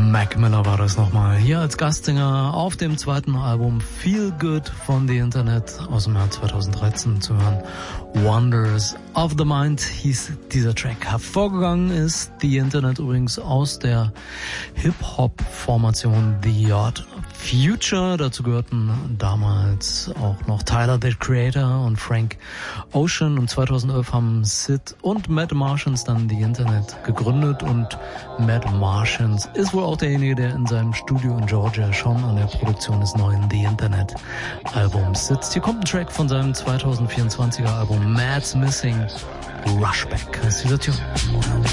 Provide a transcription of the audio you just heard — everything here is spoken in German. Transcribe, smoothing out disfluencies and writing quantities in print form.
Mac Miller war das nochmal. Hier als Gastsänger auf dem zweiten Album Feel Good von The Internet aus dem Jahr 2013 zu hören. Wonders of the Mind hieß dieser Track. Hervorgegangen ist The Internet übrigens aus der Hip-Hop-Formation The Odd Future. Dazu gehörten damals auch noch Tyler, the Creator und Frank Ocean. Und 2011 haben Sid und Mad Martians dann The Internet gegründet. Und Mad Martians ist wohl auch derjenige, der in seinem Studio in Georgia schon an der Produktion des neuen The Internet Albums sitzt. Hier kommt ein Track von seinem 2024er Album Mad's Missing. Rushback heißt dieser Tune.